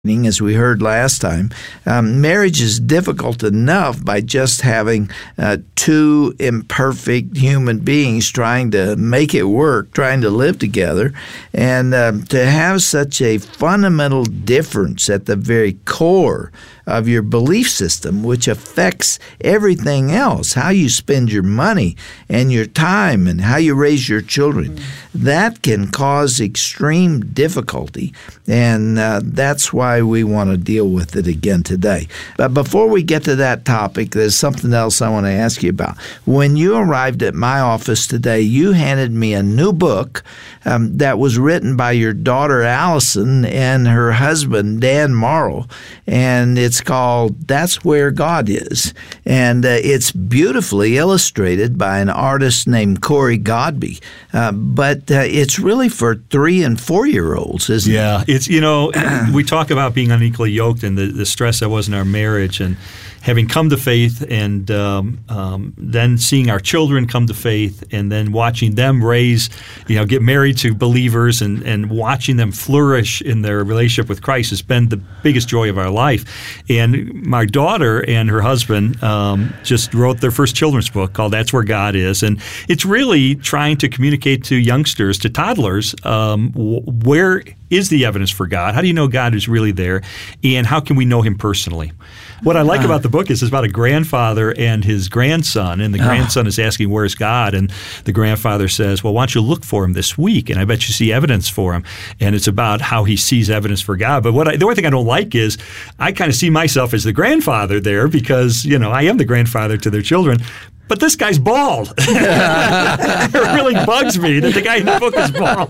as we heard last time, marriage is difficult enough by just having two imperfect human beings trying to make it work, trying to live together, and to have such a fundamental difference at the very core of your belief system, which affects everything else, how you spend your money and your time and how you raise your children. That can cause extreme difficulty, and that's why we want to deal with it again today. But before we get to that topic, there's something else I want to ask you about. When you arrived at my office today, you handed me a new book that was written by your daughter Allison and her husband Dan Morrow, and it's called That's Where God Is. And it's beautifully illustrated by an artist named Corey Godby. But it's really for 3- and 4-year-olds, isn't it? Yeah, it's, we talk about being unequally yoked and the stress that was in our marriage, and having come to faith, and then seeing our children come to faith, and then watching them raise, get married to believers, and watching them flourish in their relationship with Christ has been the biggest joy of our life. And my daughter and her husband just wrote their first children's book called That's Where God Is. And it's really trying to communicate to youngsters, to toddlers, where is the evidence for God? How do you know God is really there? And how can we know Him personally? What I like about the book is it's about a grandfather and his grandson, and the grandson is asking, where's God? And the grandfather says, well, why don't you look for Him this week? And I bet you see evidence for Him. And it's about how he sees evidence for God. But the only thing I don't like is I kind of see myself as the grandfather there because, I am the grandfather to their children. But this guy's bald. It really bugs me that the guy in the book is bald.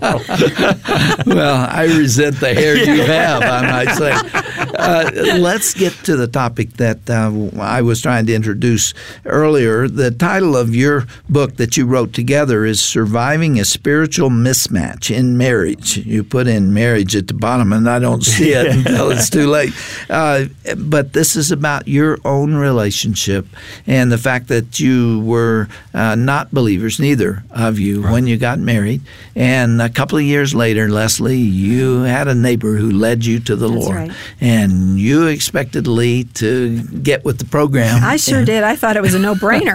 Well, I resent the hair you have, I might say. Let's get to the topic that I was trying to introduce earlier. The title of your book that you wrote together is Surviving a Spiritual Mismatch in Marriage. You put in marriage at the bottom, and I don't see it until it's too late. But this is about your own relationship and the fact that you were not believers, neither of you, when you got married. And a couple of years later, Leslie, you had a neighbor who led you to the Lord. Right. And you expected Lee to get with the program. I sure did. I thought it was a no-brainer.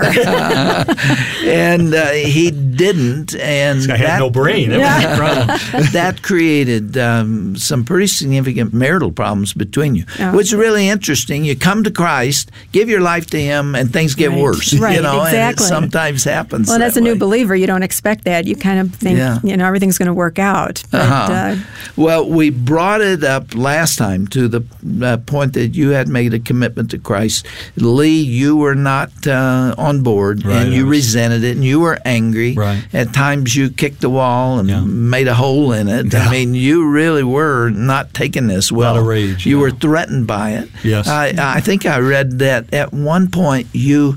And he didn't. And this guy had no brain. That was the problem. That created some pretty significant marital problems between you, which is really interesting. You come to Christ, give your life to Him, and things get worse. Right, And exactly. it sometimes happens. Well, that as a new way. believer, you don't expect that. You kind of think, everything's going to work out. But, well, we brought it up last time to the point that you had made a commitment to Christ. Lee, you were not on board, and you resented it, and you were angry. Right. At times you kicked the wall and made a hole in it. Yeah. I mean, you really were not taking this well. A lot of rage. You were threatened by it. Yes. I think I read that at one point you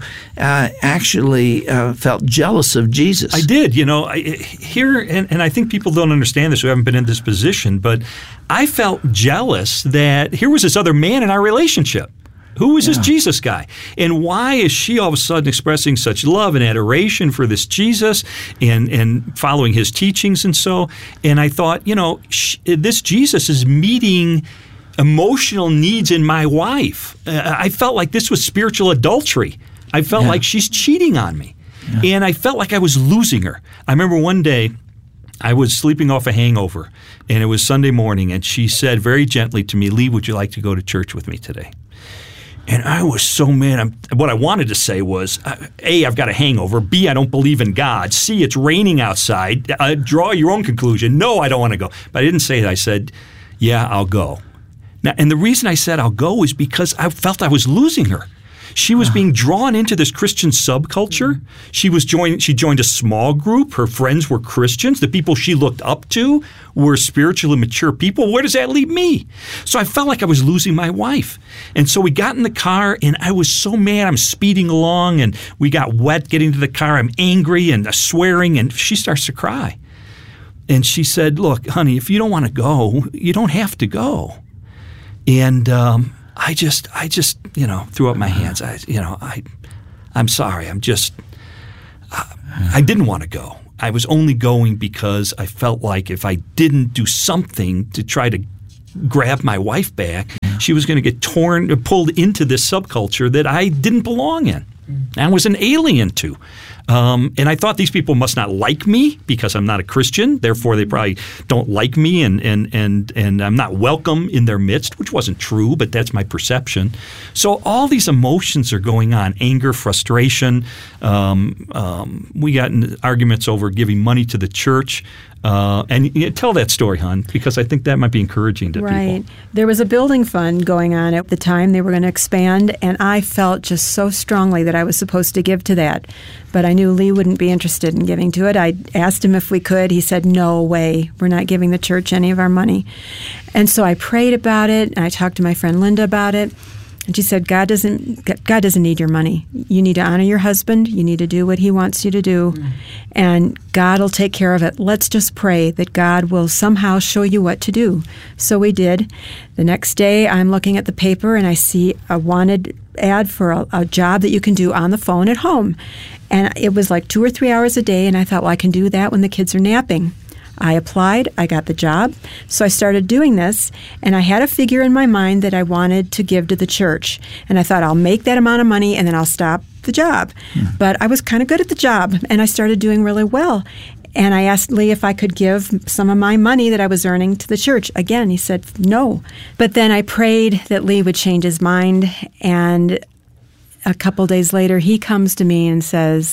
actually felt jealous of Jesus. I did. And I think people don't understand this who haven't been in this position, but I felt jealous that here was this other man in our relationship. Who is this Jesus guy? And why is she all of a sudden expressing such love and adoration for this Jesus and following His teachings and so? And I thought, this Jesus is meeting emotional needs in my wife. I felt like this was spiritual adultery. I felt like she's cheating on me. Yeah. And I felt like I was losing her. I remember one day I was sleeping off a hangover, and it was Sunday morning, and she said very gently to me, Lee, would you like to go to church with me today? And I was so mad. What I wanted to say was, A, I've got a hangover. B, I don't believe in God. C, it's raining outside. Draw your own conclusion. No, I don't want to go. But I didn't say that. I said, yeah, I'll go. Now, and the reason I said I'll go is because I felt I was losing her. She was being drawn into this Christian subculture. She joined a small group. Her friends were Christians. The people she looked up to were spiritually mature people. Where does that leave me? So I felt like I was losing my wife. And so we got in the car, and I was so mad. I'm speeding along, and we got wet getting to the car. I'm angry and swearing, and she starts to cry. And she said, look, honey, if you don't want to go, you don't have to go. And I just threw up my hands. I'm sorry. I didn't want to go. I was only going because I felt like if I didn't do something to try to grab my wife back, she was going to get pulled into this subculture that I didn't belong in. I was an alien to. And I thought these people must not like me because I'm not a Christian. Therefore, they probably don't like me, and I'm not welcome in their midst, which wasn't true, but that's my perception. So all these emotions are going on: anger, frustration. We got in arguments over giving money to the church. And tell that story, hon, because I think that might be encouraging to people. There was a building fund going on at the time. They were going to expand, and I felt just so strongly that I was supposed to give to that. But I knew Lee wouldn't be interested in giving to it. I asked him if we could. He said, no way. We're not giving the church any of our money. And so I prayed about it, and I talked to my friend Linda about it. And she said, God doesn't need your money. You need to honor your husband. You need to do what he wants you to do. And God will take care of it. Let's just pray that God will somehow show you what to do. So we did. The next day, I'm looking at the paper, and I see a wanted ad for a job that you can do on the phone at home. And it was like 2 or 3 hours a day, and I thought, well, I can do that when the kids are napping. I applied, I got the job, so I started doing this, and I had a figure in my mind that I wanted to give to the church. And I thought, I'll make that amount of money, and then I'll stop the job. But I was kind of good at the job, and I started doing really well. And I asked Lee if I could give some of my money that I was earning to the church. Again, he said no. But then I prayed that Lee would change his mind, and a couple days later, he comes to me and says,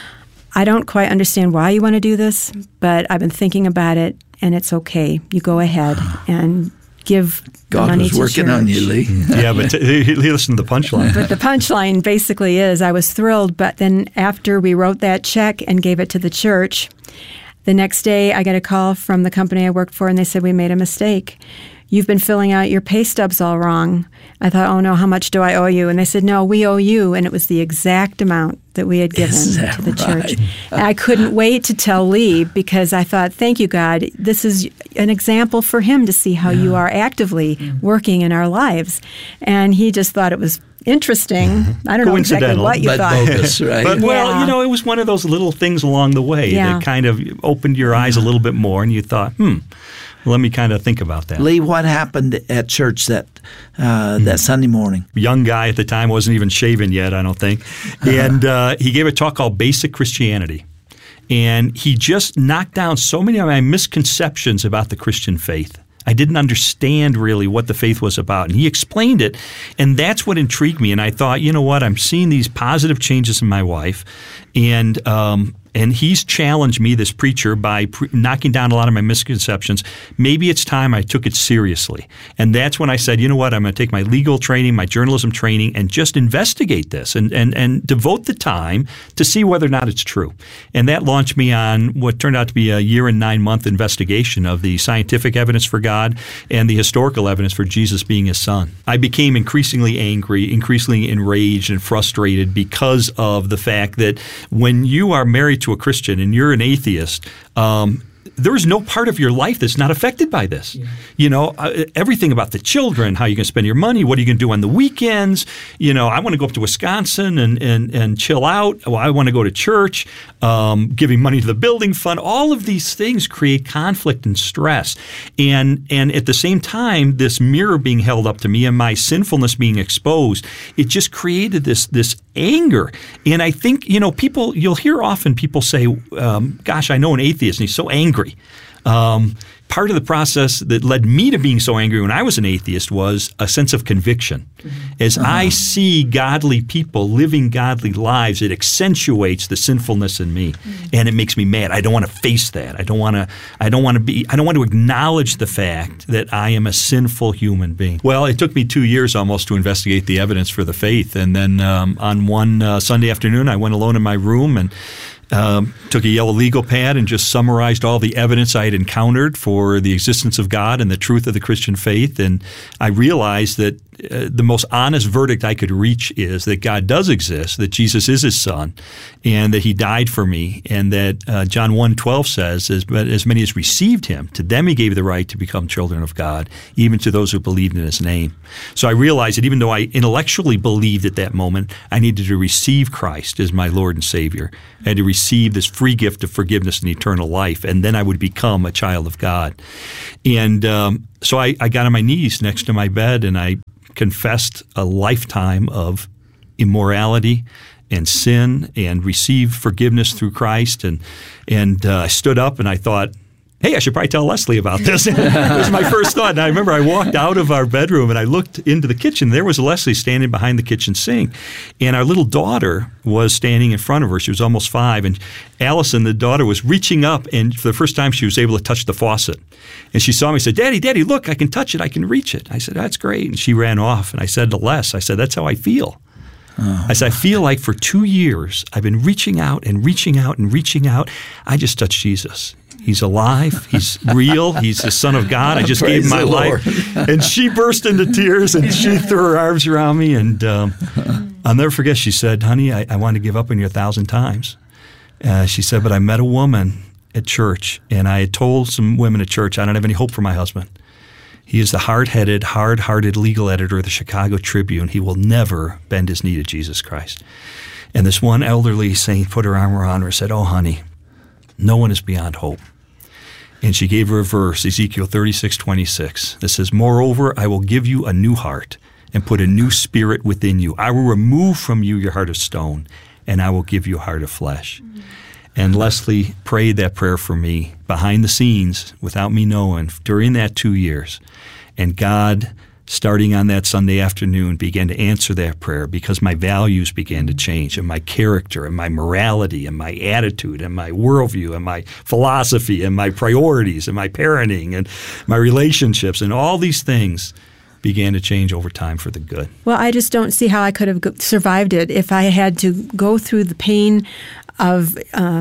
I don't quite understand why you want to do this, but I've been thinking about it, and it's okay. You go ahead and give the money to church. God was working on you, Lee. Yeah, but listen to the punchline. But the punchline basically is I was thrilled, but then after we wrote that check and gave it to the church, the next day I got a call from the company I worked for, and they said, we made a mistake. You've been filling out your pay stubs all wrong. I thought, oh no, how much do I owe you? And they said, no, we owe you. And it was the exact amount that we had given to the church. And I couldn't wait to tell Lee, because I thought, thank you, God. This is an example for him to see how you are actively working in our lives. And he just thought it was interesting. I don't know exactly what you thought. Bogus, right? But, well, it was one of those little things along the way that kind of opened your eyes a little bit more, and you thought, let me kind of think about that. Lee, what happened at church that Sunday morning? Young guy at the time, wasn't even shaven yet, I don't think. And he gave a talk called Basic Christianity. And he just knocked down so many of my misconceptions about the Christian faith. I didn't understand really what the faith was about. And he explained it, and that's what intrigued me. And I thought, you know what, I'm seeing these positive changes in my wife, and he's challenged me, this preacher, by knocking down a lot of my misconceptions. Maybe it's time I took it seriously. And that's when I said, you know what, I'm going to take my legal training, my journalism training, and just investigate this and devote the time to see whether or not it's true. And that launched me on what turned out to be a 1 and 9 month investigation of the scientific evidence for God and the historical evidence for Jesus being his son. I became increasingly angry, increasingly enraged and frustrated because of the fact that when you are married to a Christian and you're an atheist, there is no part of your life that's not affected by this. Yeah. You know, everything about the children, how you're going to spend your money, what are you going to do on the weekends. You know, I want to go up to Wisconsin and chill out. Well, I want to go to church, giving money to the building fund. All of these things create conflict and stress. And at the same time, this mirror being held up to me and my sinfulness being exposed, it just created this anger. And I think, you know, you'll hear often people say, gosh, I know an atheist and he's so angry. Part of the process that led me to being so angry when I was an atheist was a sense of conviction. As I see godly people living godly lives, it accentuates the sinfulness in me, and it makes me mad. I don't want to face that. I don't want to acknowledge the fact that I am a sinful human being. Well, it took me 2 years almost to investigate the evidence for the faith, and then on one Sunday afternoon, I went alone in my room and took a yellow legal pad and just summarized all the evidence I had encountered for the existence of God and the truth of the Christian faith. And I realized that the most honest verdict I could reach is that God does exist, that Jesus is his son, and that he died for me, and that John 1:12 says, as many as received him, to them he gave the right to become children of God, even to those who believed in his name. So I realized that even though I intellectually believed at that moment, I needed to receive Christ as my Lord and Savior. I had to receive this free gift of forgiveness and eternal life, and then I would become a child of God. And So I got on my knees next to my bed and I confessed a lifetime of immorality and sin and received forgiveness through Christ. And I stood up and I thought, hey, I should probably tell Leslie about this. It was my first thought. And I remember I walked out of our bedroom and I looked into the kitchen. There was Leslie standing behind the kitchen sink. And our little daughter was standing in front of her. She was almost 5. And Allison, the daughter, was reaching up. And for the first time, she was able to touch the faucet. And she saw me and said, Daddy, look, I can touch it. I can reach it. I said, that's great. And she ran off. And I said to Les, I said, that's how I feel. Oh, I said, I feel like for 2 years, I've been reaching out and reaching out and reaching out. I just touched Jesus. He's alive. He's real. He's the Son of God. I just gave him my life. And she burst into tears and she threw her arms around me. And I'll never forget, she said, honey, I want to give up on you 1,000 times. She said, but I met a woman at church, and I had told some women at church, I don't have any hope for my husband. He is the hard-headed, hard-hearted legal editor of the Chicago Tribune. He will never bend his knee to Jesus Christ. And this one elderly saint put her arm around her and said, oh, honey, no one is beyond hope. And she gave her a verse, Ezekiel 36:26, that says, moreover, I will give you a new heart and put a new spirit within you. I will remove from you your heart of stone, and I will give you a heart of flesh. Mm-hmm. And Leslie prayed that prayer for me behind the scenes without me knowing during that 2 years. And God, starting on that Sunday afternoon, began to answer that prayer because my values began to change, and my character and my morality and my attitude and my worldview and my philosophy and my priorities and my parenting and my relationships and all these things began to change over time for the good. Well, I just don't see how I could have survived it if I had to go through the pain of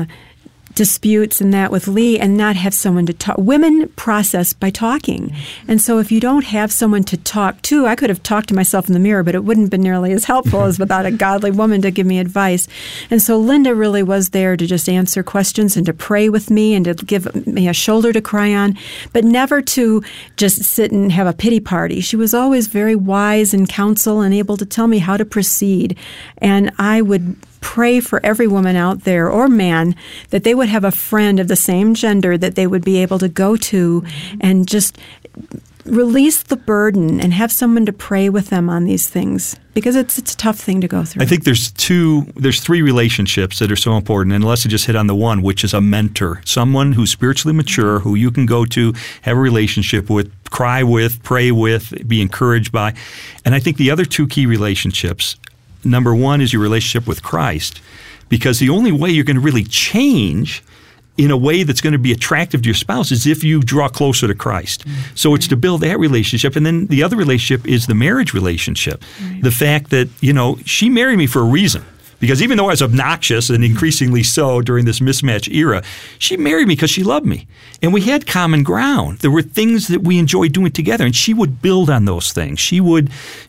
disputes and that with Lee and not have someone to talk. Women process by talking. And so if you don't have someone to talk to, I could have talked to myself in the mirror, but it wouldn't have been nearly as helpful as without a godly woman to give me advice. And so Linda really was there to just answer questions and to pray with me and to give me a shoulder to cry on, but never to just sit and have a pity party. She was always very wise in counsel and able to tell me how to proceed. And I would pray for every woman out there or man that they would have a friend of the same gender that they would be able to go to and just release the burden and have someone to pray with them on these things, because it's a tough thing to go through. I think there's 3 relationships that are so important, and Leslie just hit on the one, which is a mentor, someone who's spiritually mature, who you can go to, have a relationship with, cry with, pray with, be encouraged by. And I think the other 2 key relationships, number 1 is your relationship with Christ, because the only way you're going to really change in a way that's going to be attractive to your spouse is if you draw closer to Christ. Mm-hmm. So it's to build that relationship. And then the other relationship is the marriage relationship. Right. The fact that, she married me for a reason. Because even though I was obnoxious and increasingly so during this mismatch era, she married me because she loved me. And we had common ground. There were things that we enjoyed doing together, and she would build on those things. She would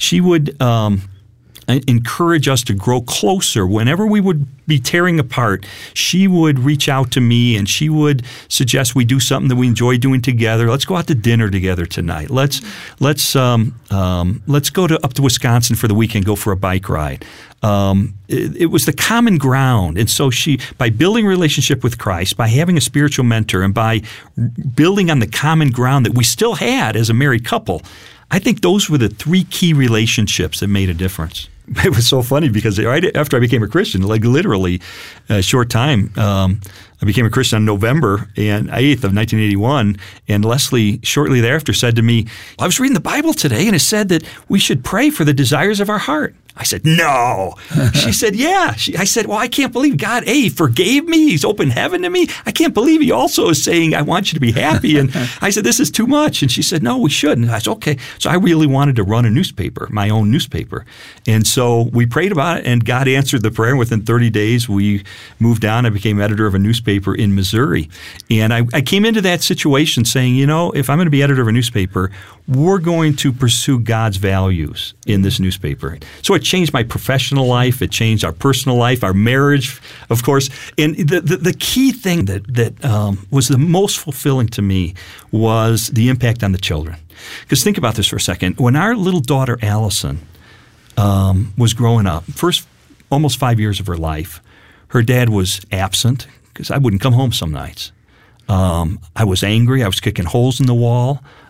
encourage us to grow closer. Whenever we would be tearing apart, she would reach out to me and she would suggest we do something that we enjoy doing together. Let's go out to dinner together tonight. Let's go up to Wisconsin for the weekend, go for a bike ride. It was the common ground. And so by building a relationship with Christ, by having a spiritual mentor, and by building on the common ground that we still had as a married couple, I think those were the 3 key relationships that made a difference. It was so funny because right after I became a Christian, like literally a short time, I became a Christian on November 8th of 1981, and Leslie shortly thereafter said to me, I was reading the Bible today and it said that we should pray for the desires of our heart. I said, no. She said, yeah. I said, well, I can't believe God, he forgave me. He's opened heaven to me. I can't believe he also is saying, I want you to be happy. And I said, this is too much. And she said, no, we shouldn't. I said, okay. So I really wanted to run a newspaper, my own newspaper. And so we prayed about it, and God answered the prayer. Within 30 days, we moved on. I became editor of a newspaper in Missouri. And I came into that situation saying, if I'm going to be editor of a newspaper, we're going to pursue God's values in this newspaper. So it changed my professional life. It changed our personal life, our marriage, of course. And the key thing that was the most fulfilling to me was the impact on the children. Because think about this for a second. When our little daughter, Allison, was growing up, first almost 5 years of her life, her dad was absent because I wouldn't come home some nights. I was angry. I was kicking holes in the wall.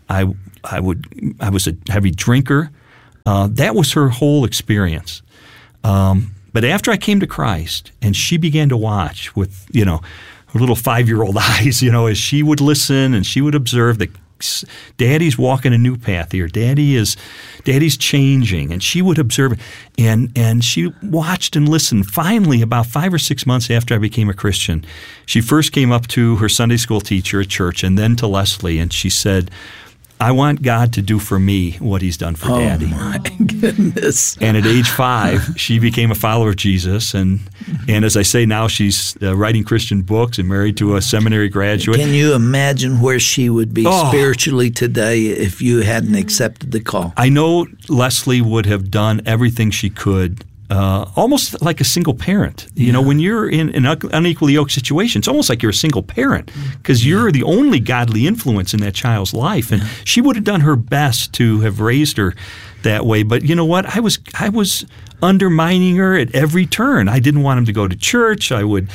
I was a heavy drinker. That was her whole experience. But after I came to Christ and she began to watch with, her little 5-year-old eyes, as she would listen and she would observe that Daddy's walking a new path here. Daddy's changing, and she would observe it. And she watched and listened. Finally, about 5 or 6 months after I became a Christian, she first came up to her Sunday school teacher at church and then to Leslie, and she said, I want God to do for me what he's done for Daddy. Oh, my goodness. And at age 5, she became a follower of Jesus. And as I say now, she's writing Christian books and married to a seminary graduate. Can you imagine where she would be spiritually today if you hadn't accepted the call? I know Leslie would have done everything she could. Almost like a single parent. When you're in an unequally yoked situation, it's almost like you're a single parent because you're the only godly influence in that child's life. And she would have done her best to have raised her that way. But you know what? I was undermining her at every turn. I didn't want him to go to church. I was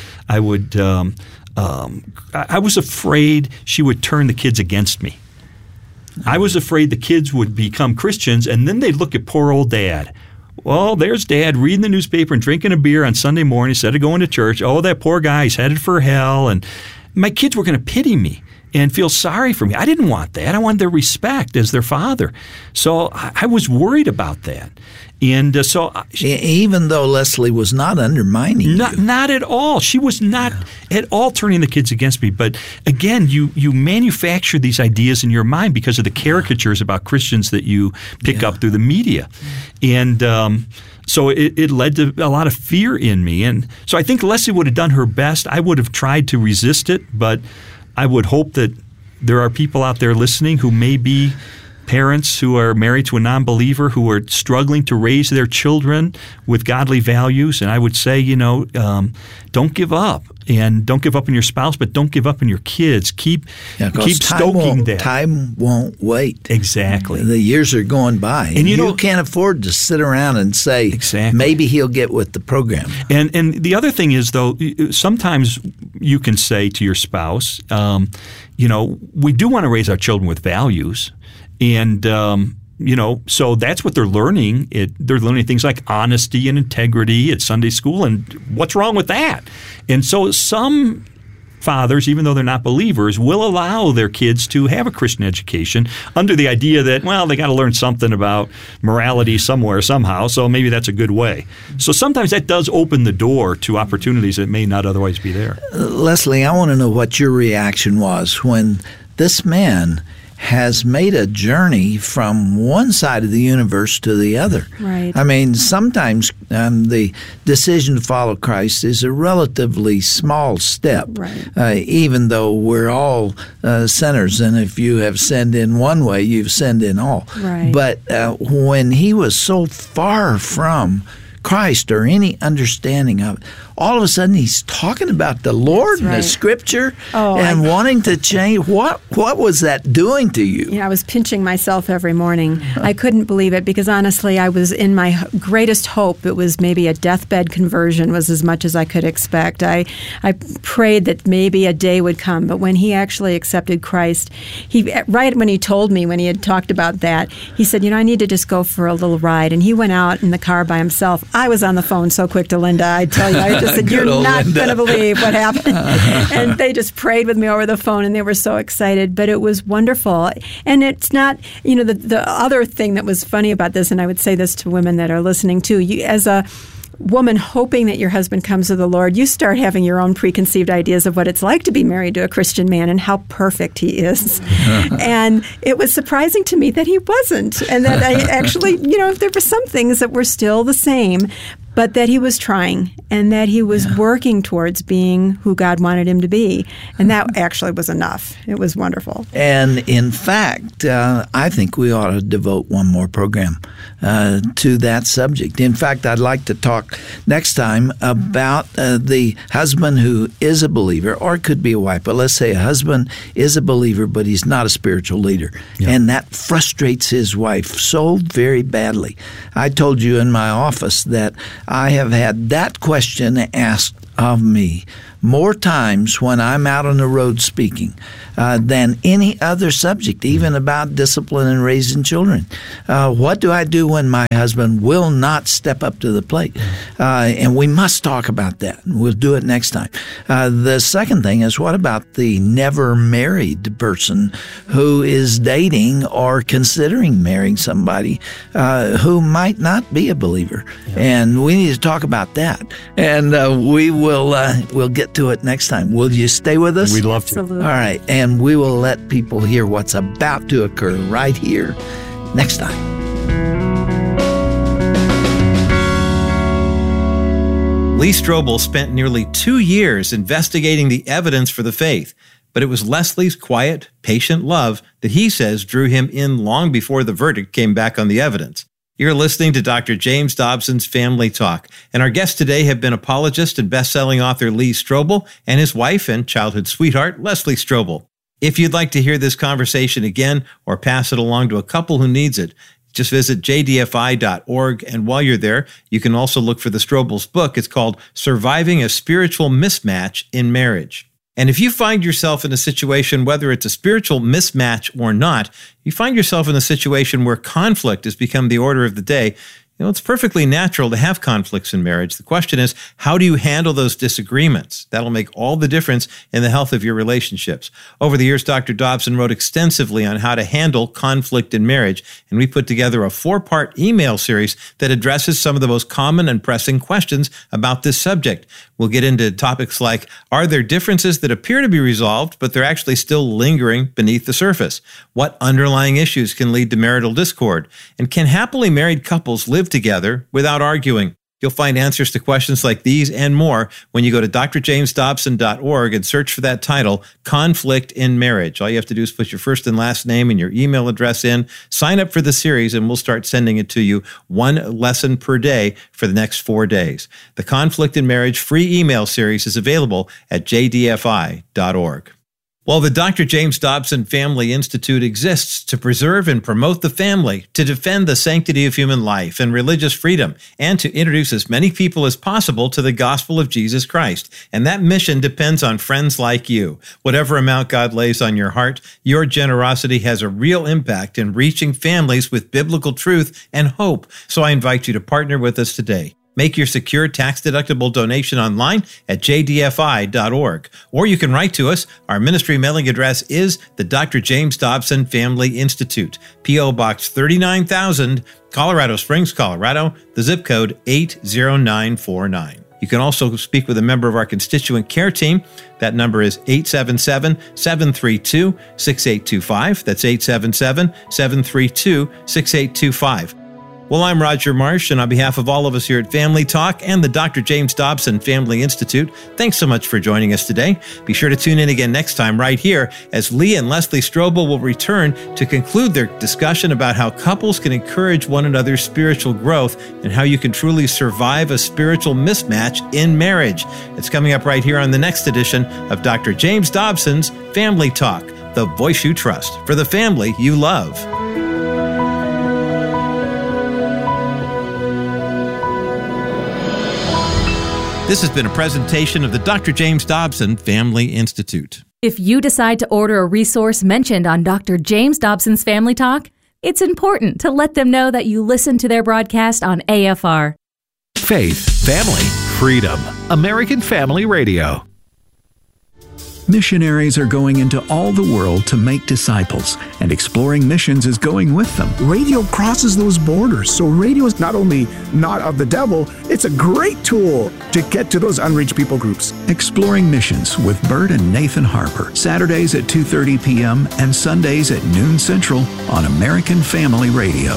afraid she would turn the kids against me. I was afraid the kids would become Christians, and then they'd look at poor old Dad. Well, there's Dad reading the newspaper and drinking a beer on Sunday morning instead of going to church. Oh, that poor guy, he's headed for hell. And my kids were going to pity me and feel sorry for me. I didn't want that. I wanted their respect as their father. So I was worried about that. And even though Leslie was not undermining you. Not at all. She was not at all turning the kids against me. But again, you manufacture these ideas in your mind because of the caricatures about Christians that you pick up through the media. And so it led to a lot of fear in me. And so I think Leslie would have done her best. I would have tried to resist it, but I would hope that there are people out there listening who may be parents who are married to a non-believer who are struggling to raise their children with godly values. And I would say, don't give up. And don't give up on your spouse, but don't give up on your kids. Keep stoking that. Time won't wait. Exactly. The years are going by. And you can't afford to sit around and say, maybe he'll get with the program. And the other thing is, though, sometimes you can say to your spouse, we do want to raise our children with values. And, so that's what they're learning. They're learning things like honesty and integrity at Sunday school. And what's wrong with that? And so some fathers, even though they're not believers, will allow their kids to have a Christian education under the idea that, they got to learn something about morality somewhere, somehow. So maybe that's a good way. So sometimes that does open the door to opportunities that may not otherwise be there. Leslie, I want to know what your reaction was when this man has made a journey from one side of the universe to the other. Right. I mean, sometimes the decision to follow Christ is a relatively small step, even though we're all sinners, and if you have sinned in one way, you've sinned in all. Right. But when he was so far from Christ or any understanding of it, all of a sudden he's talking about the Lord and the Scripture and wanting to change. What was that doing to you? I was pinching myself every morning. I couldn't believe it because honestly I was in my greatest hope. It was maybe a deathbed conversion was as much as I could expect. I prayed that maybe a day would come, but when he actually accepted Christ, right when he told me, when he had talked about that, he said, I need to just go for a little ride. And he went out in the car by himself. I was on the phone so quick to Linda, I tell you, I just said, you're not going to believe what happened. And they just prayed with me over the phone, and they were so excited. But it was wonderful. And it's not, the other thing that was funny about this, and I would say this to women that are listening too, as a woman hoping that your husband comes to the Lord, you start having your own preconceived ideas of what it's like to be married to a Christian man and how perfect he is. And it was surprising to me that he wasn't, and that I actually, there were some things that were still the same, but that he was trying and that he was working towards being who God wanted him to be. And that actually was enough. It was wonderful. And in fact, I think we ought to devote one more program to that subject. In fact, I'd like to talk next time about the husband who is a believer, or it could be a wife, but let's say a husband is a believer, but he's not a spiritual leader. Yeah. And that frustrates his wife so very badly. I told you in my office that I have had that question asked of me more times when I'm out on the road speaking than any other subject, even about discipline and raising children. What do I do when my husband will not step up to the plate? And we must talk about that. We'll do it next time. The second thing is, what about the never married person who is dating or considering marrying somebody who might not be a believer? And we need to talk about that. And we'll get to it next time. Will you stay with us? We'd love to. Absolutely. All right. And we will let people hear what's about to occur right here next time. Lee Strobel spent nearly 2 years investigating the evidence for the faith, but it was Leslie's quiet, patient love that he says drew him in long before the verdict came back on the evidence. You're listening to Dr. James Dobson's Family Talk, and our guests today have been apologist and best-selling author Lee Strobel and his wife and childhood sweetheart, Leslie Strobel. If you'd like to hear this conversation again or pass it along to a couple who needs it, just visit jdfi.org, and while you're there, you can also look for the Strobel's book. It's called Surviving a Spiritual Mismatch in Marriage. And if you find yourself in a situation, whether it's a spiritual mismatch or not, you find yourself in a situation where conflict has become the order of the day, it's perfectly natural to have conflicts in marriage. The question is, how do you handle those disagreements? That'll make all the difference in the health of your relationships. Over the years, Dr. Dobson wrote extensively on how to handle conflict in marriage, and we put together a 4-part email series that addresses some of the most common and pressing questions about this subject. We'll get into topics like, are there differences that appear to be resolved, but they're actually still lingering beneath the surface? What underlying issues can lead to marital discord? And can happily married couples live together without arguing? You'll find answers to questions like these and more when you go to drjamesdobson.org and search for that title, Conflict in Marriage. All you have to do is put your first and last name and your email address in, sign up for the series, and we'll start sending it to you 1 lesson per day for the next 4 days. The Conflict in Marriage free email series is available at jdfi.org. Well, the Dr. James Dobson Family Institute exists to preserve and promote the family, to defend the sanctity of human life and religious freedom, and to introduce as many people as possible to the gospel of Jesus Christ. And that mission depends on friends like you. Whatever amount God lays on your heart, your generosity has a real impact in reaching families with biblical truth and hope. So I invite you to partner with us today. Make your secure tax-deductible donation online at jdfi.org. Or you can write to us. Our ministry mailing address is the Dr. James Dobson Family Institute, P.O. Box 39,000, Colorado Springs, Colorado, the zip code 80949. You can also speak with a member of our constituent care team. That number is 877-732-6825. That's 877-732-6825. Well, I'm Roger Marsh, and on behalf of all of us here at Family Talk and the Dr. James Dobson Family Institute, thanks so much for joining us today. Be sure to tune in again next time right here as Lee and Leslie Strobel will return to conclude their discussion about how couples can encourage one another's spiritual growth and how you can truly survive a spiritual mismatch in marriage. It's coming up right here on the next edition of Dr. James Dobson's Family Talk, the voice you trust for the family you love. This has been a presentation of the Dr. James Dobson Family Institute. If you decide to order a resource mentioned on Dr. James Dobson's Family Talk, it's important to let them know that you listen to their broadcast on AFR. Faith, family, freedom. American Family Radio. Missionaries are going into all the world to make disciples, and Exploring Missions is going with them. Radio crosses those borders, so radio is not only not of the devil, it's a great tool to get to those unreached people groups. Exploring Missions with Bert and Nathan Harper, Saturdays at 2:30 p.m. and Sundays at noon Central on American Family Radio.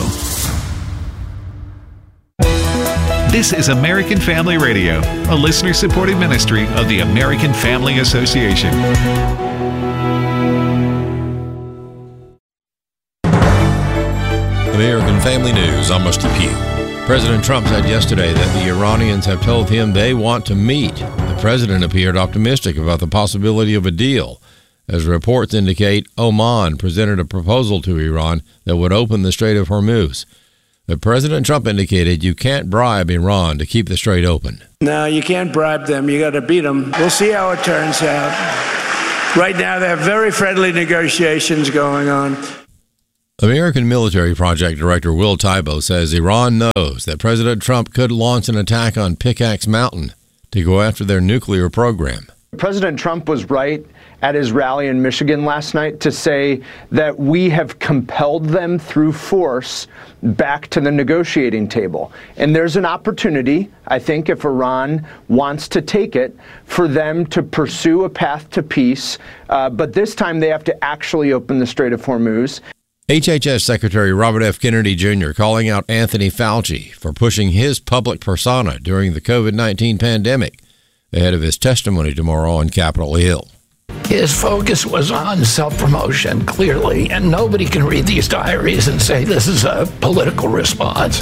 This is American Family Radio, a listener-supported ministry of the American Family Association. American Family News, I'm Rusty Pugh. President Trump said yesterday that the Iranians have told him they want to meet. The president appeared optimistic about the possibility of a deal. As reports indicate, Oman presented a proposal to Iran that would open the Strait of Hormuz. But President Trump indicated you can't bribe Iran to keep the strait open. No, you can't bribe them. You got to beat them. We'll see how it turns out. Right now, they have very friendly negotiations going on. American Military Project Director Will Tybo says Iran knows that President Trump could launch an attack on Pickaxe Mountain to go after their nuclear program. President Trump was right at his rally in Michigan last night to say that we have compelled them through force back to the negotiating table. And there's an opportunity, I think, if Iran wants to take it, for them to pursue a path to peace. But this time they have to actually open the Strait of Hormuz. HHS Secretary Robert F. Kennedy Jr. calling out Anthony Fauci for pushing his public persona during the COVID-19 pandemic ahead of his testimony tomorrow on Capitol Hill. His focus was on self-promotion, clearly, and nobody can read these diaries and say this is a political response.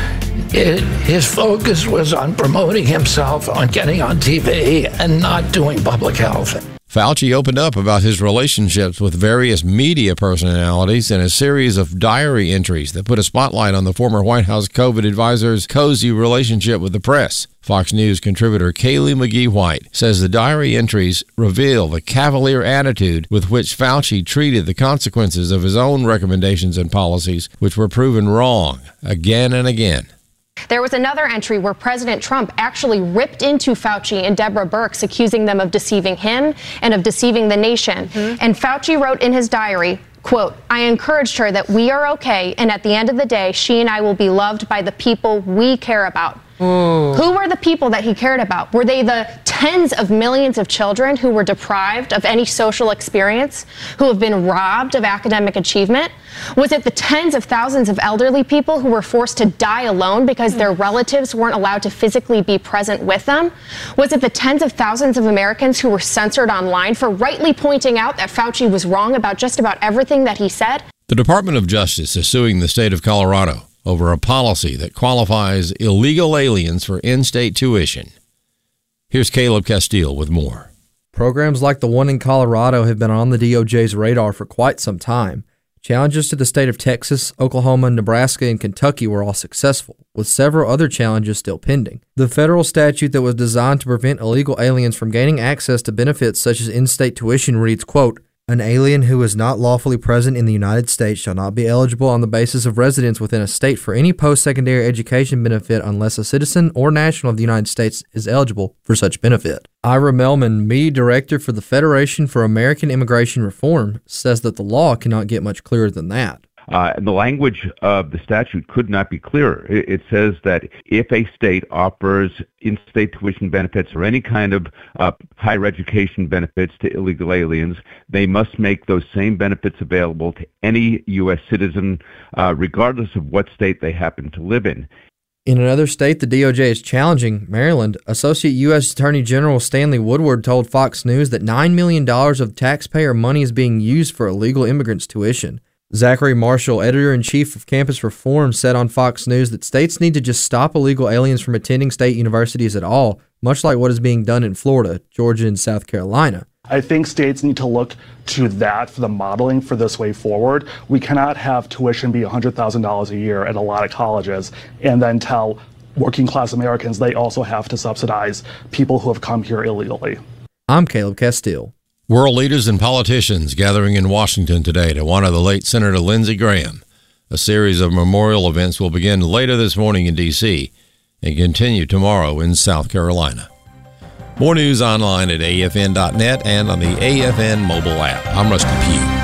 His focus was on promoting himself, on getting on TV, and not doing public health. Fauci opened up about his relationships with various media personalities in a series of diary entries that put a spotlight on the former White House COVID advisor's cozy relationship with the press. Fox News contributor Kaylee McGee-White says the diary entries reveal the cavalier attitude with which Fauci treated the consequences of his own recommendations and policies, which were proven wrong again and again. There was another entry where President Trump actually ripped into Fauci and Deborah Birx, accusing them of deceiving him and of deceiving the nation. And Fauci wrote in his diary, quote, "I encouraged her that we are okay, and at the end of the day, she and I will be loved by the people we care about." Who were the people that he cared about? Were they the tens of millions of children who were deprived of any social experience, who have been robbed of academic achievement? Was it the tens of thousands of elderly people who were forced to die alone because their relatives weren't allowed to physically be present with them? Was it the tens of thousands of Americans who were censored online for rightly pointing out that Fauci was wrong about just about everything that he said? The Department of Justice is suing the state of Colorado over a policy that qualifies illegal aliens for in-state tuition. Here's Caleb Castile with more. Programs like the one in Colorado have been on the DOJ's radar for quite some time. Challenges to the state of Texas, Oklahoma, Nebraska, and Kentucky were all successful, with several other challenges still pending. The federal statute that was designed to prevent illegal aliens from gaining access to benefits such as in-state tuition reads, quote, "An alien who is not lawfully present in the United States shall not be eligible on the basis of residence within a state for any post-secondary education benefit unless a citizen or national of the United States is eligible for such benefit." Ira Melman, Media Director for the Federation for American Immigration Reform, says that the law cannot get much clearer than that. The language of the statute could not be clearer. It says that if a state offers in-state tuition benefits or any kind of higher education benefits to illegal aliens, they must make those same benefits available to any U.S. citizen, regardless of what state they happen to live in. In another state the DOJ is challenging, Maryland, Associate U.S. Attorney General Stanley Woodward told Fox News that $9 million of taxpayer money is being used for illegal immigrants' tuition. Zachary Marshall, editor-in-chief of Campus Reform, said on Fox News that states need to just stop illegal aliens from attending state universities at all, much like what is being done in Florida, Georgia, and South Carolina. I think states need to look to that for the modeling for this way forward. We cannot have tuition be $100,000 a year at a lot of colleges and then tell working class Americans they also have to subsidize people who have come here illegally. I'm Caleb Castile. World leaders and politicians gathering in Washington today to honor the late Senator Lindsey Graham. A series of memorial events will begin later this morning in D.C. and continue tomorrow in South Carolina. More news online at afn.net and on the AFN mobile app. I'm Rusty Pugh.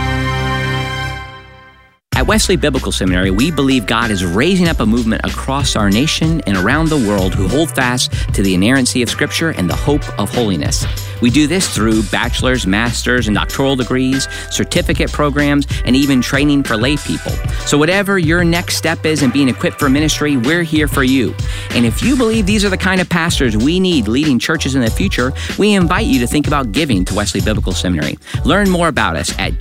At Wesley Biblical Seminary, we believe God is raising up a movement across our nation and around the world who hold fast to the inerrancy of Scripture and the hope of holiness. We do this through bachelor's, master's, and doctoral degrees, certificate programs, and even training for lay people. So whatever your next step is in being equipped for ministry, we're here for you. And if you believe these are the kind of pastors we need leading churches in the future, we invite you to think about giving to Wesley Biblical Seminary. Learn more about us at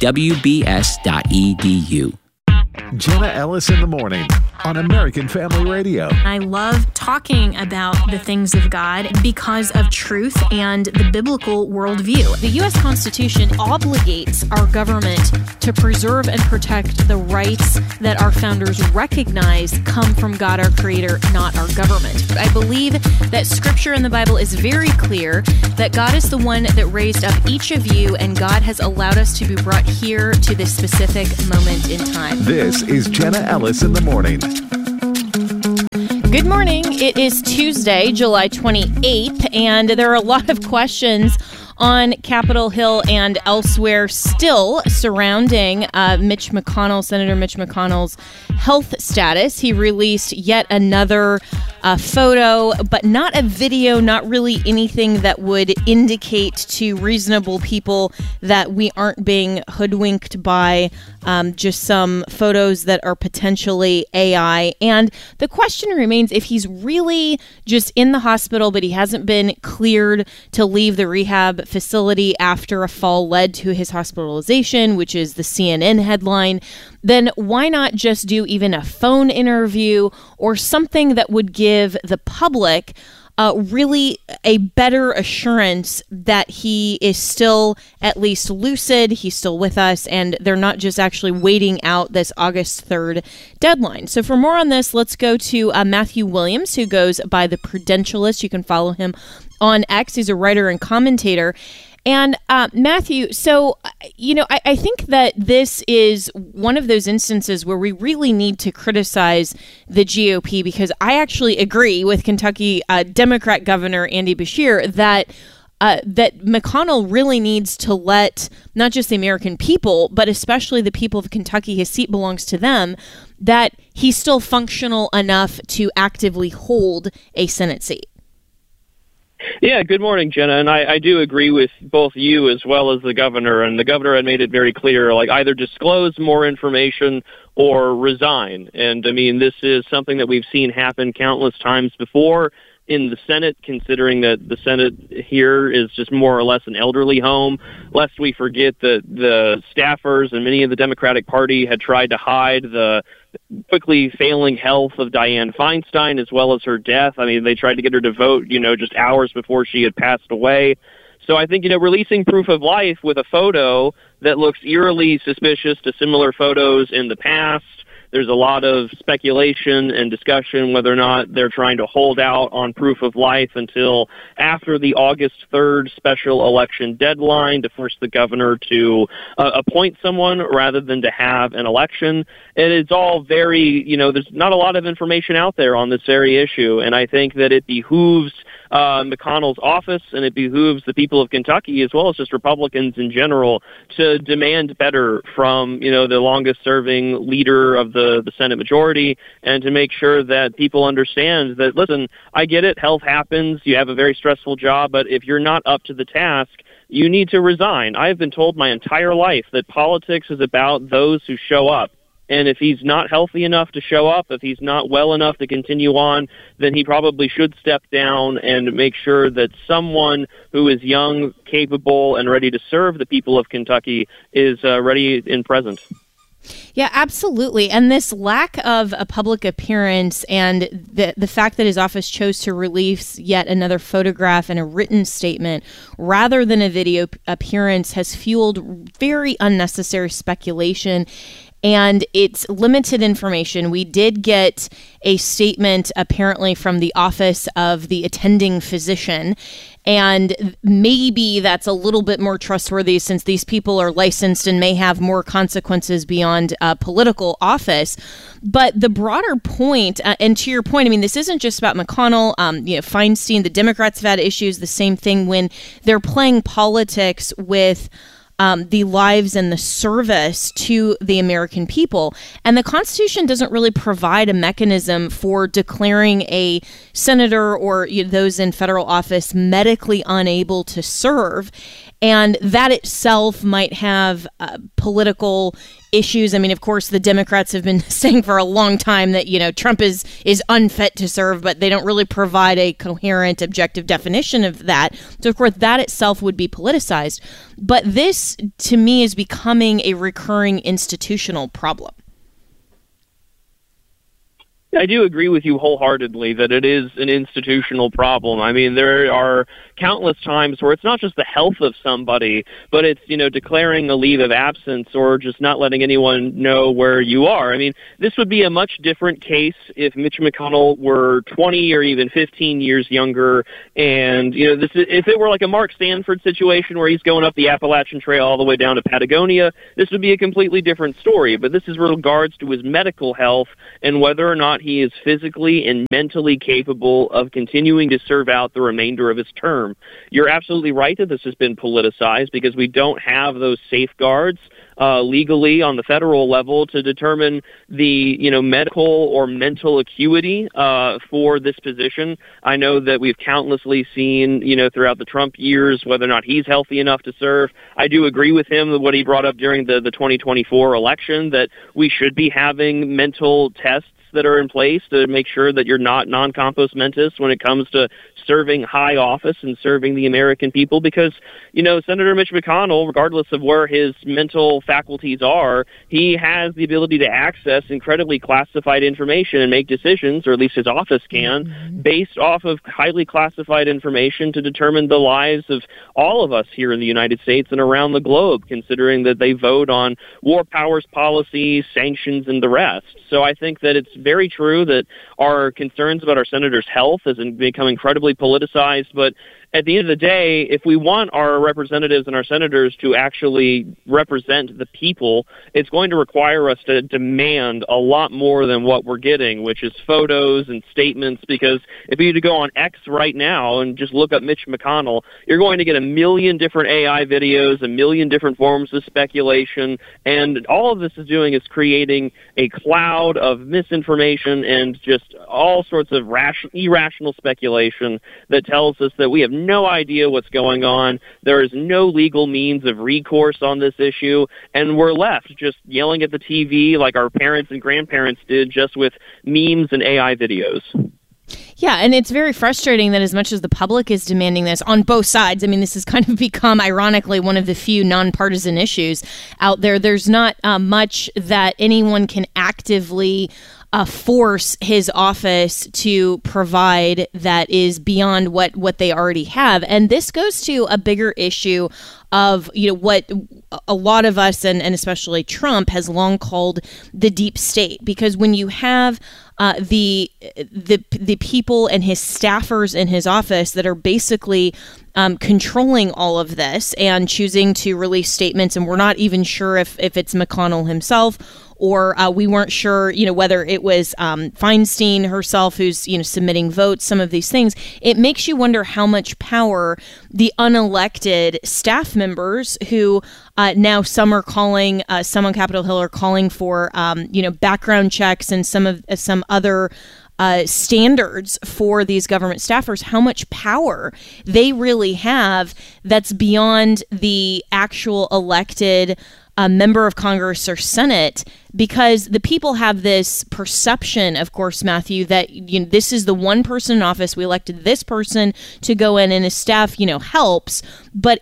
wbs.edu. Jenna Ellis in the morning on American Family Radio. I love talking talking about the things of God because of truth and the biblical worldview. The U.S. Constitution obligates our government to preserve and protect the rights that our founders recognize come from God, our Creator, not our government. I believe that Scripture in the Bible is very clear that God is the one that raised up each of you, and God has allowed us to be brought here to this specific moment in time. This is Jenna Ellis in the morning. Good morning. It is Tuesday, July 28th, and there are a lot of questions on Capitol Hill and elsewhere still surrounding Senator Mitch McConnell's health status. He released yet another photo, but not a video, not really anything that would indicate to reasonable people that we aren't being hoodwinked by just some photos that are potentially AI. And the question remains, if he's really just in the hospital, but he hasn't been cleared to leave the rehab facility after a fall led to his hospitalization, which is the CNN headline, then why not just do even a phone interview or something that would give the public really a better assurance that he is still at least lucid, he's still with us, and they're not just actually waiting out this August 3rd deadline. So for more on this, let's go to Matthew Williams, who goes by The Prudentialist. You can follow him on X. He's a writer and commentator. And Matthew, so, I think that this is one of those instances where we really need to criticize the GOP, because I actually agree with Kentucky Democrat Governor Andy Beshear that McConnell really needs to let not just the American people, but especially the people of Kentucky, his seat belongs to them, that he's still functional enough to actively hold a Senate seat. Yeah, good morning, Jenna. And I do agree with both you as well as the governor. And the governor had made it very clear, like, either disclose more information or resign. And I mean, this is something that we've seen happen countless times before in the Senate, considering that the Senate here is just more or less an elderly home, lest we forget that the staffers and many of the Democratic Party had tried to hide the quickly failing health of Dianne Feinstein, as well as her death. I mean, they tried to get her to vote, just hours before she had passed away. So I think, releasing proof of life with a photo that looks eerily suspicious to similar photos in the past. There's a lot of speculation and discussion whether or not they're trying to hold out on proof of life until after the August 3rd special election deadline to force the governor to appoint someone rather than to have an election. And it's all very, there's not a lot of information out there on this very issue. And I think that it behooves McConnell's office, and it behooves the people of Kentucky, as well as just Republicans in general, to demand better from, the longest-serving leader of the Senate majority, and to make sure that people understand that, listen, I get it, health happens, you have a very stressful job, but if you're not up to the task, you need to resign. I have been told my entire life that politics is about those who show up. And if he's not healthy enough to show up, if he's not well enough to continue on, then he probably should step down and make sure that someone who is young, capable, and ready to serve the people of Kentucky is ready and present. Yeah, absolutely. And this lack of a public appearance and the fact that his office chose to release yet another photograph and a written statement rather than a video appearance has fueled very unnecessary speculation. And it's limited information. We did get a statement apparently from the office of the attending physician, and maybe that's a little bit more trustworthy since these people are licensed and may have more consequences beyond political office. But the broader point, and to your point, I mean, this isn't just about McConnell. Feinstein, the Democrats have had issues. The same thing when they're playing politics with the lives and the service to the American people. And the Constitution doesn't really provide a mechanism for declaring a senator or those in federal office medically unable to serve. And that itself might have political issues. I mean, of course, the Democrats have been saying for a long time that, Trump is unfit to serve, but they don't really provide a coherent, objective definition of that. So, of course, that itself would be politicized. But this, to me, is becoming a recurring institutional problem. I do agree with you wholeheartedly that it is an institutional problem. I mean, there are countless times where it's not just the health of somebody, but it's, declaring a leave of absence or just not letting anyone know where you are. I mean, this would be a much different case if Mitch McConnell were 20 or even 15 years younger. And, if it were like a Mark Sanford situation where he's going up the Appalachian Trail all the way down to Patagonia, this would be a completely different story. But this is with regards to his medical health and whether or not he is physically and mentally capable of continuing to serve out the remainder of his term. You're absolutely right that this has been politicized because we don't have those safeguards legally on the federal level to determine the medical or mental acuity for this position. I know that we've countlessly seen throughout the Trump years whether or not he's healthy enough to serve. I do agree with him with what he brought up during the 2024 election that we should be having mental tests that are in place to make sure that you're not non-compos mentis when it comes to serving high office and serving the American people, because, Senator Mitch McConnell, regardless of where his mental faculties are, he has the ability to access incredibly classified information and make decisions, or at least his office can, based off of highly classified information to determine the lives of all of us here in the United States and around the globe, considering that they vote on war powers policies, sanctions, and the rest. So I think that it's very true that our concerns about our senators' health has become incredibly politicized, but at the end of the day, if we want our representatives and our senators to actually represent the people, it's going to require us to demand a lot more than what we're getting, which is photos and statements, because if you go on X right now and just look up Mitch McConnell, you're going to get a million different AI videos, a million different forms of speculation, and all of this is doing is creating a cloud of misinformation and just all sorts of irrational speculation that tells us that we have no idea what's going on. There is no legal means of recourse on this issue, and we're left just yelling at the TV like our parents and grandparents did, just with memes and AI videos. Yeah, and it's very frustrating that as much as the public is demanding this on both sides, I mean, this has kind of become, ironically, one of the few nonpartisan issues out there. There's not much that anyone can actively force his office to provide that is beyond what they already have. And this goes to a bigger issue of, what a lot of us and especially Trump has long called the deep state. Because when you have the people and his staffers in his office that are basically controlling all of this and choosing to release statements, and we're not even sure if it's McConnell himself, or we weren't sure, whether it was Feinstein herself who's, submitting votes, some of these things. It makes you wonder how much power the unelected staff members who now some are calling, some on Capitol Hill are calling for, background checks and some other standards for these government staffers, how much power they really have that's beyond the actual elected member of Congress or Senate, because the people have this perception, of course, Matthew, that this is the one person in office. We elected this person to go in, and his staff, helps, but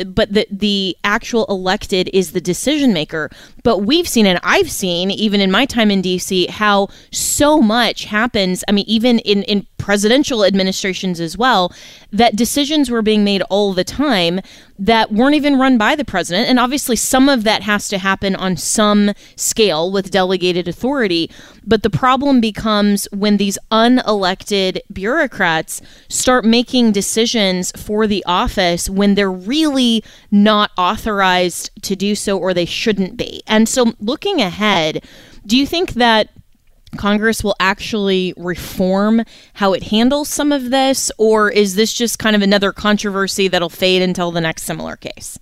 the actual elected is the decision maker. But we've seen, and I've seen, even in my time in D.C., how so much happens. I mean, even in presidential administrations as well, that decisions were being made all the time that weren't even run by the president. And obviously some of that has to happen on some scale with delegated authority. But the problem becomes when these unelected bureaucrats start making decisions for the office when they're really not authorized to do so, or they shouldn't be. And so looking ahead, do you think that Congress will actually reform how it handles some of this, or is this just kind of another controversy that'll fade until the next similar case?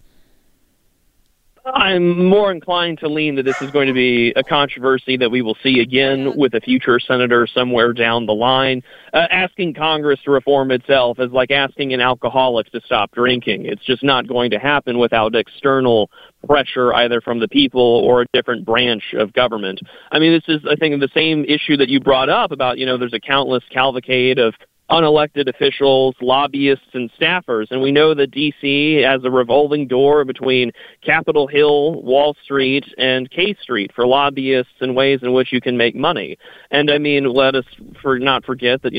I'm more inclined to lean that this is going to be a controversy that we will see again with a future senator somewhere down the line. Asking Congress to reform itself is like asking an alcoholic to stop drinking. It's just not going to happen without external pressure either from the people or a different branch of government. I mean, this is, I think, the same issue that you brought up about, there's a countless cavalcade of unelected officials, lobbyists, and staffers. And we know that D.C. has a revolving door between Capitol Hill, Wall Street, and K Street for lobbyists and ways in which you can make money. And I mean, let us not forget that,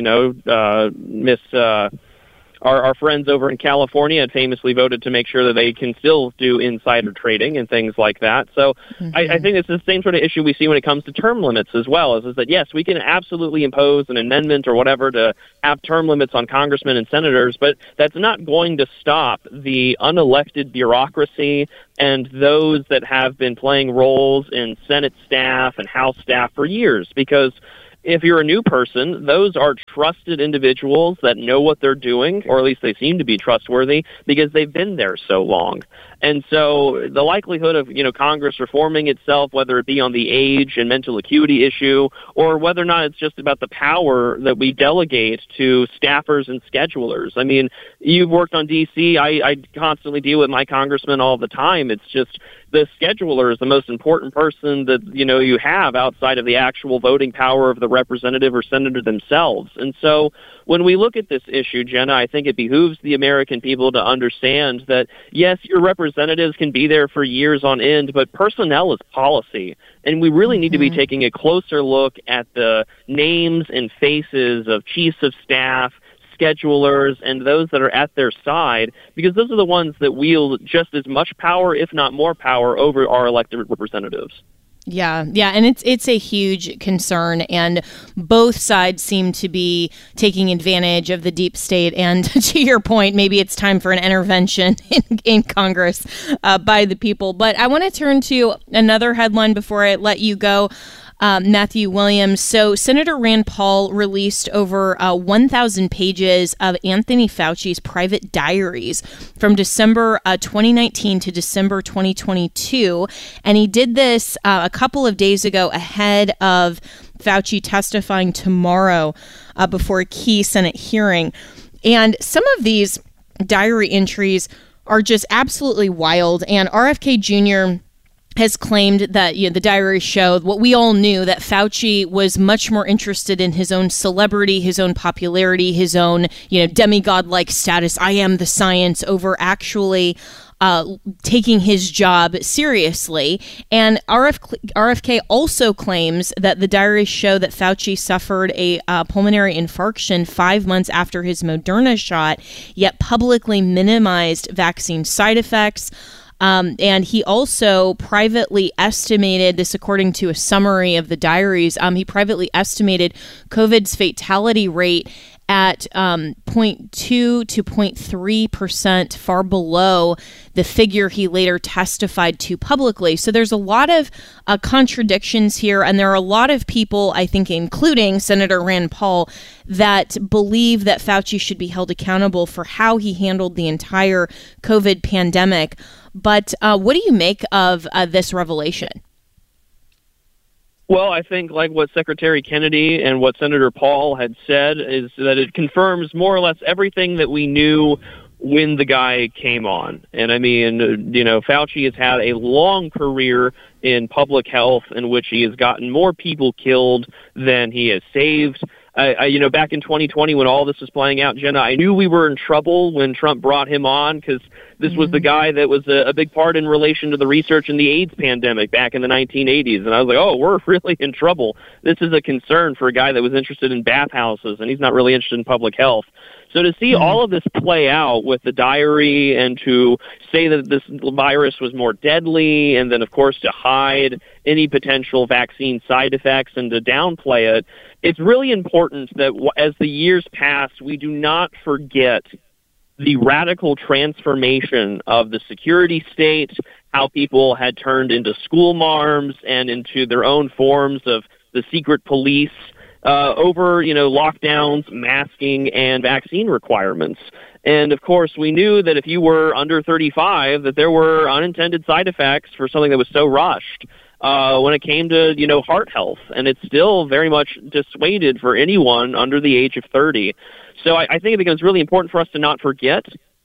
Our friends over in California had famously voted to make sure that they can still do insider trading and things like that. So I think it's the same sort of issue we see when it comes to term limits as well, is that, yes, we can absolutely impose an amendment or whatever to have term limits on congressmen and senators, but that's not going to stop the unelected bureaucracy and those that have been playing roles in Senate staff and House staff for years, because if you're a new person, those are trusted individuals that know what they're doing, or at least they seem to be trustworthy because they've been there so long. And so the likelihood of, Congress reforming itself, whether it be on the age and mental acuity issue, or whether or not it's just about the power that we delegate to staffers and schedulers. I mean, you've worked on D.C. I constantly deal with my congressman all the time. It's just the scheduler is the most important person that, you have outside of the actual voting power of the representative or senator themselves. And so when we look at this issue, Jenna, I think it behooves the American people to understand that, yes, your representatives can be there for years on end, but personnel is policy. And we really need to be taking a closer look at the names and faces of chiefs of staff, schedulers, and those that are at their side, because those are the ones that wield just as much power, if not more power, over our elected representatives. Yeah, and it's a huge concern, and both sides seem to be taking advantage of the deep state. And to your point, maybe it's time for an intervention in Congress by the people. But I want to turn to another headline before I let you go. Matthew Williams. So Senator Rand Paul released over 1,000 pages of Anthony Fauci's private diaries from December 2019 to December 2022. And he did this a couple of days ago ahead of Fauci testifying tomorrow before a key Senate hearing. And some of these diary entries are just absolutely wild. And RFK Jr. has claimed that the diaries showed what we all knew, that Fauci was much more interested in his own celebrity, his own popularity, his own demigod-like status, I am the science, over actually taking his job seriously. And RFK also claims that the diaries show that Fauci suffered a pulmonary infarction 5 months after his Moderna shot, yet publicly minimized vaccine side effects. And he also privately estimated this, according to a summary of the diaries, he privately estimated COVID's fatality rate at 0.2 to 0.3%, far below the figure he later testified to publicly. So there's a lot of contradictions here, and there are a lot of people, I think, including Senator Rand Paul, that believe that Fauci should be held accountable for how he handled the entire COVID pandemic. But what do you make of this revelation? Well, I think like what Secretary Kennedy and what Senator Paul had said is that it confirms more or less everything that we knew when the guy came on. And I mean, Fauci has had a long career in public health in which he has gotten more people killed than he has saved. Back in 2020 when all this was playing out, Jenna, I knew we were in trouble when Trump brought him on, because this was the guy that was a big part in relation to the research in the AIDS pandemic back in the 1980s. And I was like, oh, we're really in trouble. This is a concern for a guy that was interested in bathhouses, and he's not really interested in public health. So to see all of this play out with the diary, and to say that this virus was more deadly, and then, of course, to hide any potential vaccine side effects and to downplay it, it's really important that as the years pass, we do not forget the radical transformation of the security state, how people had turned into school marms and into their own forms of the secret police, over, lockdowns, masking, and vaccine requirements. And, of course, we knew that if you were under 35, that there were unintended side effects for something that was so rushed when it came to, heart health. And it's still very much dissuaded for anyone under the age of 30. So I think it becomes really important for us to not forget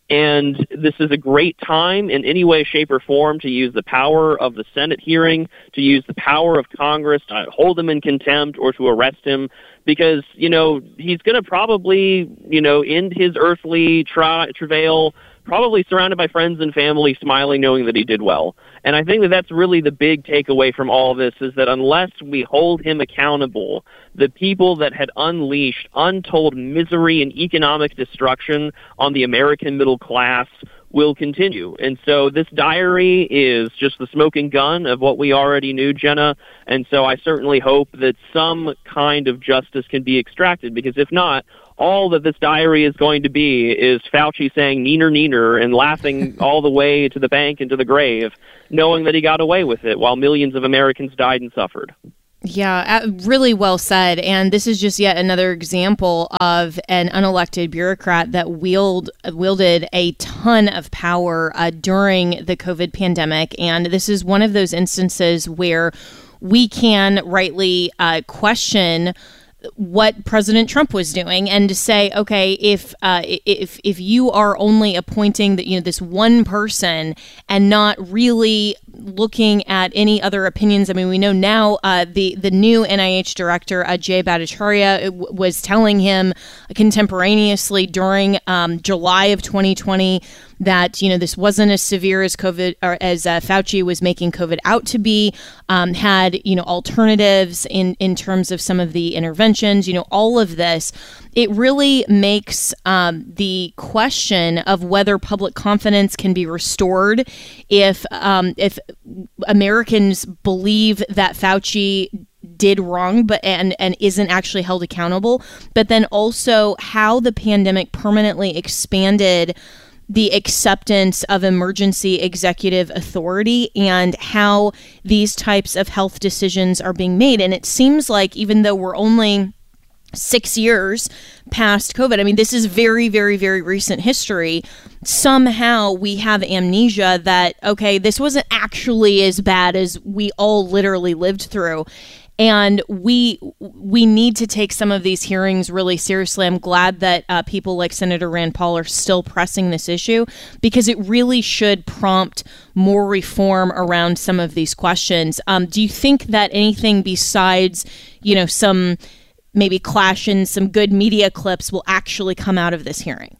And this is a great time in any way, shape, or form to use the power of the Senate hearing, to use the power of Congress to hold him in contempt or to arrest him, because, he's going to probably, end his earthly travail, probably surrounded by friends and family, smiling, knowing that he did well. And I think that that's really the big takeaway from all this, is that unless we hold him accountable, the people that had unleashed untold misery and economic destruction on the American middle class will continue. And so this diary is just the smoking gun of what we already knew, Jenna. And so I certainly hope that some kind of justice can be extracted, because if not, all that this diary is going to be is Fauci saying neener, neener and laughing all the way to the bank and to the grave, knowing that he got away with it while millions of Americans died and suffered. Yeah, really well said. And this is just yet another example of an unelected bureaucrat that wielded a ton of power during the COVID pandemic. And this is one of those instances where we can rightly question what President Trump was doing, and to say, okay, if you are only appointing this one person and not really looking at any other opinions. I mean, we know now the new NIH director, Jay Bhattacharya, was telling him contemporaneously during July of 2020 that this wasn't as severe as COVID, or as Fauci was making COVID out to be. Had alternatives in terms of some of the interventions. All of this, it really makes the question of whether public confidence can be restored if Americans believe that Fauci did wrong, but and isn't actually held accountable. But then also how the pandemic permanently expanded the acceptance of emergency executive authority and how these types of health decisions are being made. And it seems like even though we're only 6 years past COVID, I mean, this is very, very, very recent history. Somehow we have amnesia that, okay, this wasn't actually as bad as we all literally lived through. And we need to take some of these hearings really seriously. I'm glad that people like Senator Rand Paul are still pressing this issue, because it really should prompt more reform around some of these questions. Do you think that anything besides, some maybe clash in some good media clips will actually come out of this hearing?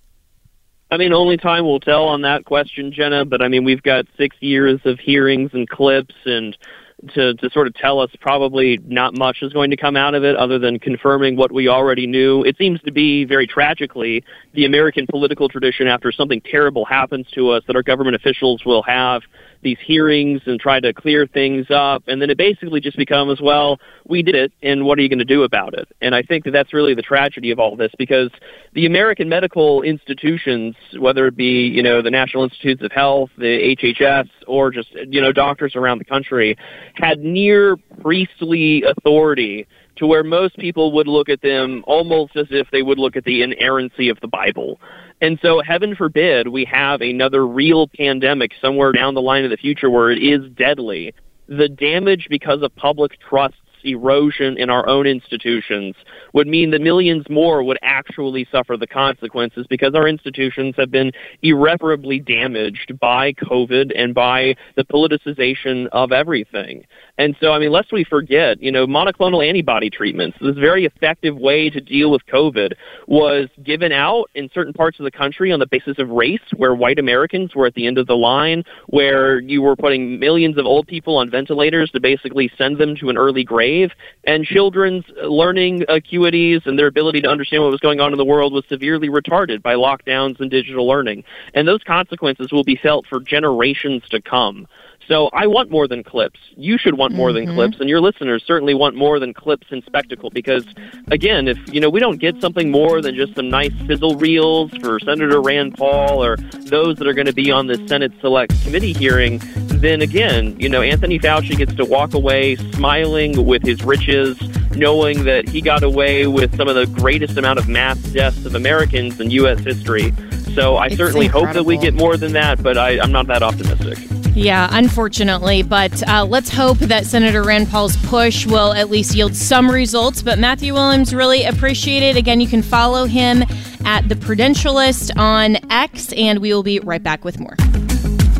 I mean, only time will tell on that question, Jenna. But I mean, we've got 6 years of hearings and clips, and to sort of tell us probably not much is going to come out of it other than confirming what we already knew. It seems to be, very tragically, the American political tradition after something terrible happens to us, that our government officials will have these hearings and try to clear things up. And then it basically just becomes, well, we did it, and what are you going to do about it? And I think that that's really the tragedy of all this, because the American medical institutions, whether it be, the National Institutes of Health, the HHS, or just, doctors around the country, had near priestly authority to where most people would look at them almost as if they would look at the inerrancy of the Bible. And so heaven forbid we have another real pandemic somewhere down the line of the future where it is deadly. The damage because of public trust's erosion in our own institutions would mean that millions more would actually suffer the consequences, because our institutions have been irreparably damaged by COVID and by the politicization of everything. And so, I mean, lest we forget, monoclonal antibody treatments, this very effective way to deal with COVID, was given out in certain parts of the country on the basis of race, where white Americans were at the end of the line, where you were putting millions of old people on ventilators to basically send them to an early grave. And children's learning acuities and their ability to understand what was going on in the world was severely retarded by lockdowns and digital learning. And those consequences will be felt for generations to come. So I want more than clips. You should want more than clips, and your listeners certainly want more than clips and spectacle, because, again, if we don't get something more than just some nice sizzle reels for Senator Rand Paul or those that are going to be on the Senate Select Committee hearing, then again, Anthony Fauci gets to walk away smiling with his riches, knowing that he got away with some of the greatest amount of mass deaths of Americans in U.S. history. So I certainly hope that we get more than that, but I'm not that optimistic. Yeah, unfortunately, but let's hope that Senator Rand Paul's push will at least yield some results. But Matthew Williams, really appreciate it. Again, you can follow him at The Prudentialist on X, and we will be right back with more.